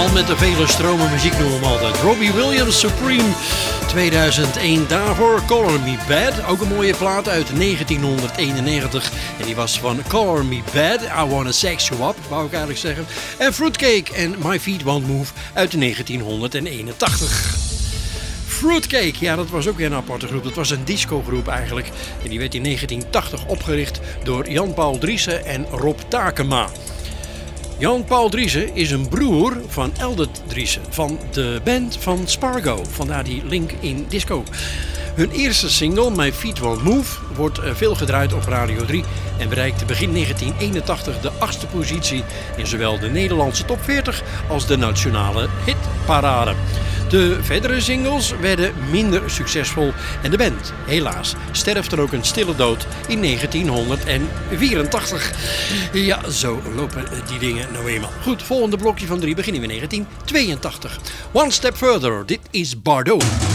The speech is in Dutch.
man met de vele stromen muziek noemen we hem altijd. Robbie Williams, Supreme, 2001. Daarvoor Color Me Bad, ook een mooie plaat uit 1991. En die was van Color Me Bad, I Wanna Sex You Up, wou ik eigenlijk zeggen. En Fruitcake en My Feet Won't Move uit 1981. Fruitcake, ja, dat was ook weer een aparte groep. Dat was een discogroep eigenlijk. En die werd in 1980 opgericht door Jan-Paul Driessen en Rob Takema. Jan-Paul Driessen is een broer van Eldert Driessen van de band van Spargo. Vandaar die link in disco. Hun eerste single, My Feet Won't Move, wordt veel gedraaid op Radio 3 en bereikte begin 1981 de 8e positie in zowel de Nederlandse top 40 als de nationale hitparade. De verdere singles werden minder succesvol en de band, helaas, sterft er ook een stille dood in 1984. Ja, zo lopen die dingen nou eenmaal. Goed, volgende blokje van 3 beginnen we in 1982. One Step Further, dit is Bardot.